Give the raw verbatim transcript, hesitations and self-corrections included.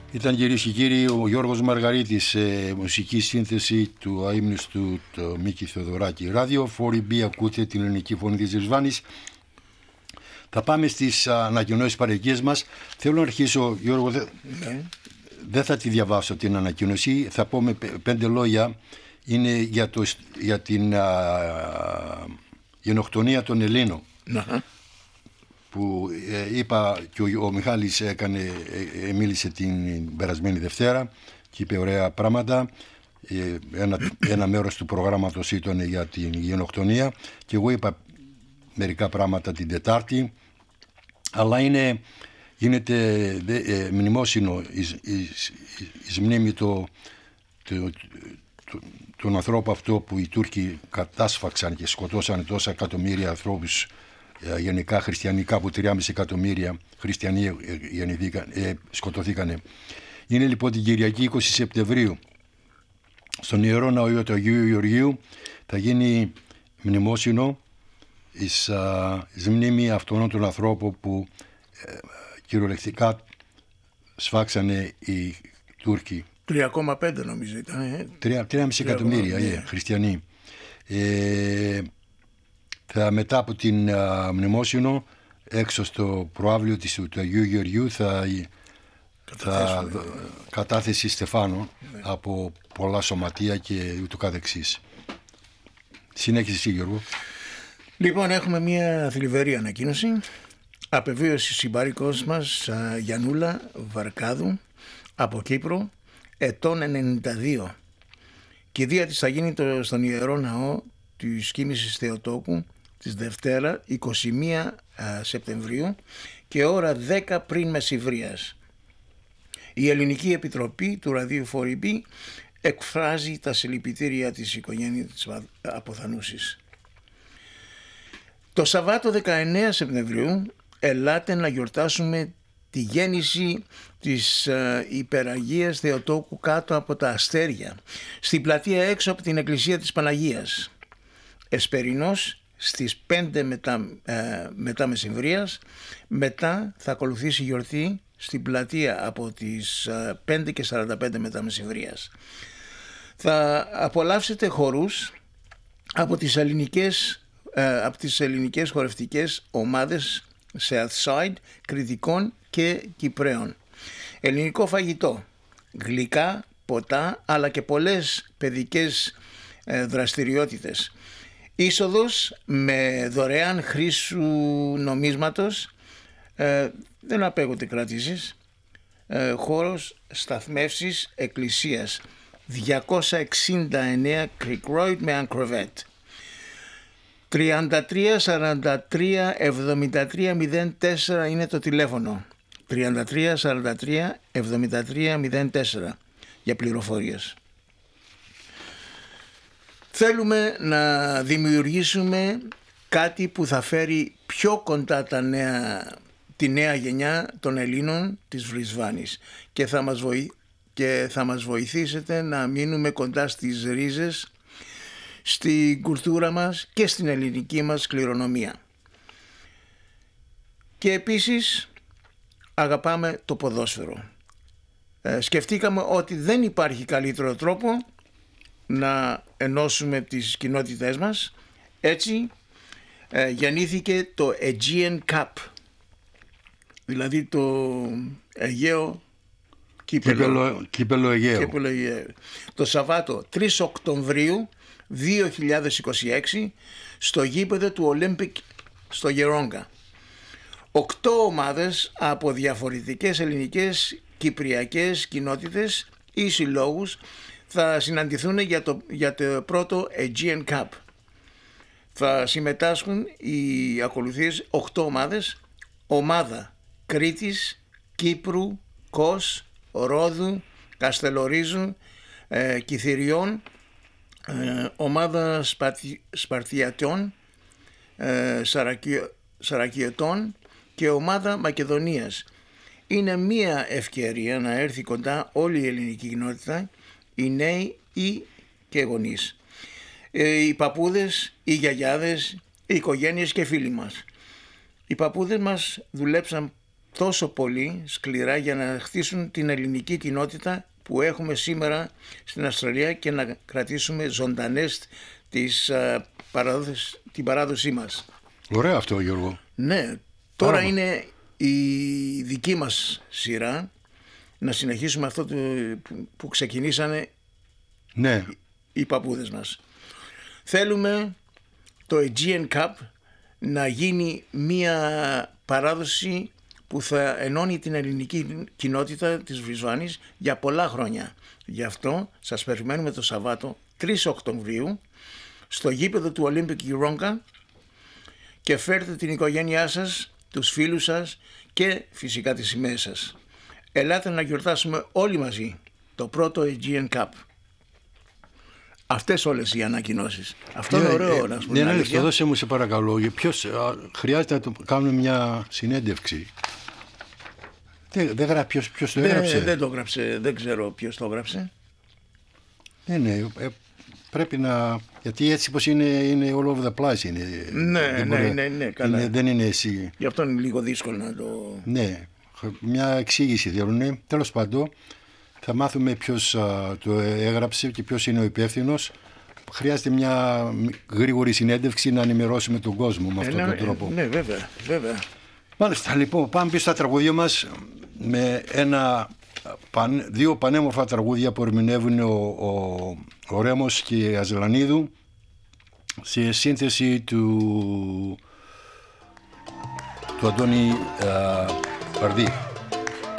Ήταν, κυρίες και κύριοι, ο Γιώργος Μαργαρίτης, ε, μουσική σύνθεση του αείμνηστου του Μίκη Θεοδωράκη. Ράδιο φορ μπι, ακούτε την ελληνική φωνή της Ρυσβάνης. Θα πάμε στις ανακοινώσεις παραγωγής μας. Θέλω να αρχίσω, Γιώργο, δεν ναι. δε θα τη διαβάσω την ανακοίνωση, θα πω με πέντε λόγια. Είναι για, το, για την α, γενοκτονία των Ελλήνων. Ναι. Που ε, είπα και ο, ο Μιχάλης έκανε, ε, μίλησε την περασμένη Δευτέρα και είπε ωραία πράγματα. Ε, ένα, ένα μέρος του προγράμματος ήταν για την γενοκτονία και εγώ είπα μερικά πράγματα την Τετάρτη, αλλά είναι, γίνεται ε, μνημόσυνο εις, εις, εις μνήμη το, το, το, τον ανθρώπου αυτό που οι Τούρκοι κατάσφαξαν και σκοτώσαν τόσα εκατομμύρια ανθρώπους, γενικά χριστιανικά, που τρία και μισό εκατομμύρια χριστιανοί ε, σκοτωθήκανε. Είναι λοιπόν την Κυριακή είκοσι Σεπτεμβρίου στον Ιερό Ναό του Αγίου Γεωργίου θα γίνει μνημόσυνο εις, α, εις μνήμη αυτών των ανθρώπων που ε, κυριολεκτικά σφάξανε οι Τούρκοι. τρία κόμμα πέντε νομίζω ήταν. Ε. τρία κόμμα πέντε εκατομμύρια ε, χριστιανοί. Ε, Θα, μετά από την α, μνημόσυνο, έξω στο προαύλιο της, του Αγίου Γεωργίου θα, θα ναι. κατάθεση στεφάνων ναι. από πολλά σωματεία και ούτω καθεξής. Συνέχισε εσύ, Γιώργο. Λοιπόν, έχουμε μια θλιβερή ανακοίνωση. Απεβίωση συμπάρικος μας α, Γιαννούλα Βαρκάδου από Κύπρο, ετών ενενήντα δύο. Κηδεία της θα γίνει το, στον Ιερό Ναό της Κοίμησης Θεοτόκου της Δευτέρα είκοσι μία Σεπτεμβρίου και ώρα δέκα πριν μεσημβρίας. Η Ελληνική Επιτροπή του Ραδίου φορ μπι εκφράζει τα συλληπιτήρια της οικογένειας της αποθανούσης. Το Σαββάτο δεκαεννέα Σεπτεμβρίου ελάτε να γιορτάσουμε τη γέννηση της ε, υπεραγίας Θεοτόκου κάτω από τα αστέρια, στην πλατεία έξω από την Εκκλησία της Παναγίας. Εσπερινός στις πέντε μετά, ε, μετά μεσημβρίας, μετά θα ακολουθήσει η γιορτή στην πλατεία από τις ε, πέντε και σαράντα πέντε μετά μεσημβρίας. Θα απολαύσετε χορούς από τις ελληνικές, ε, από τις ελληνικές χορευτικές ομάδες Southside, Κρητικών και Κυπραίων. Ελληνικό φαγητό, γλυκά, ποτά, αλλά και πολλές παιδικές ε, δραστηριότητες. Είσοδος με δωρεάν χρήσου νομίσματος, ε, δεν απαίγονται κρατήσεις, ε, χώρος σταθμεύσης εκκλησίας, διακόσια εξήντα εννέα Creek Road με Ancrovet. τριάντα τρία σαράντα τρία εβδομήντα τρία μηδέν τέσσερα είναι το τηλέφωνο. τριάντα τρία σαράντα τρία εβδομήντα τρία μηδέν τέσσερα για πληροφορίες. Θέλουμε να δημιουργήσουμε κάτι που θα φέρει πιο κοντά τα νέα, τη νέα γενιά των Ελλήνων της Βρυσβάνης και θα μας, βοη, και θα μας βοηθήσετε να μείνουμε κοντά στις ρίζες, στην κουλτούρα μας και στην ελληνική μας κληρονομία. Και επίσης αγαπάμε το ποδόσφαιρο. Ε, σκεφτήκαμε ότι δεν υπάρχει καλύτερο τρόπο να ενώσουμε τις κοινότητές μας. Έτσι ε, γεννήθηκε το Aegean Cup, δηλαδή το Αιγαίο κύπελο, κύπελο Αιγαίο. Το Σαββάτο τρεις Οκτωβρίου δύο χιλιάδες είκοσι έξι στο γήπεδο του Olympic στο Γερόγκα. Οκτώ ομάδες από διαφορετικές ελληνικές κυπριακές κοινότητες ή συλλόγους θα συναντηθούν για το, για το πρώτο Aegean Cup. Θα συμμετάσχουν οι ακολουθίες οκτώ ομάδες: ομάδα Κρήτης, Κύπρου, Κος, Ρόδου, Καστελορίζου, ε, Κιθυριών, ε, ομάδα Σπαρτι, Σπαρτιατών, ε, Σαρακιο, Σαρακιωτών και ομάδα Μακεδονίας. Είναι μία ευκαιρία να έρθει κοντά όλη η ελληνική κοινότητα, οι νέοι ή και γονείς, ε, οι παππούδες, οι γιαγιάδες, οι οικογένειες και φίλοι μας. Οι παππούδες μας δουλέψαν τόσο πολύ σκληρά για να χτίσουν την ελληνική κοινότητα που έχουμε σήμερα στην Αυστραλία και να κρατήσουμε ζωντανές τις, α, παράδοσης, την παράδοσή μας. Ωραίο αυτό, Γιώργο. Ναι, τώρα Άρα. είναι η δική μας σειρά να συνεχίσουμε αυτό το, που, που ξεκινήσανε Ναι. οι παππούδες μας. Θέλουμε το Aegean Cup να γίνει μία παράδοση που θα ενώνει την ελληνική κοινότητα της Βρισβάνης για πολλά χρόνια. Γι' αυτό σας περιμένουμε το Σαββάτο τρεις Οκτωβρίου στο γήπεδο του Olympic Yeronga και φέρτε την οικογένειά σας, τους φίλους σας και φυσικά τις σημαίες σας. Ελάτε να γιορτάσουμε όλοι μαζί το πρώτο Aegean Cup. Αυτές όλες οι ανακοινώσεις. Αυτό είναι ωραίο να σου πω. Ναι, ναι, το δώσε μου σε παρακαλώ. Ποιος, α, χρειάζεται να το κάνουμε μια συνέντευξη. Δεν, δεν γράφει ποιος, ποιος το έγραψε. Δεν, δεν το έγραψε, δεν ξέρω ποιος το έγραψε. Ναι, ναι, ε, πρέπει να... Γιατί έτσι πως είναι, είναι all over the place. Είναι, Ναι, δεν ναι, μπορεί, ναι, ναι, καλά. Είναι, δεν είναι εσύ. Γι' αυτό είναι λίγο δύσκολο να το... Ναι, μια εξήγηση θέλουν. Τέλος πάντων, θα μάθουμε ποιος α, το έγραψε και ποιος είναι ο υπεύθυνος. Χρειάζεται μια γρήγορη συνέντευξη να ενημερώσουμε τον κόσμο με αυτόν ε, τον ναι, τρόπο. Ναι, βέβαια, βέβαια. Μάλιστα, λοιπόν, πάμε πίσω στα τραγούδια μας με ένα, δύο πανέμορφα τραγούδια που ερμηνεύουν ο, ο, ο Ρέμος και η Αζελανίδου σε σύνθεση του, του Αντώνη Παρδί.